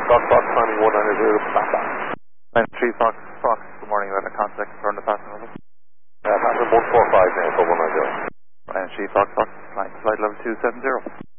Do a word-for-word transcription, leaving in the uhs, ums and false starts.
Fox Fox climbing one nine zero, back back. Line three Fox Fox, good morning, we had a contact from the passenger level. Uh, passenger one four five now for one nine zero. Line three Fox Fox, flying flight level two seven zero.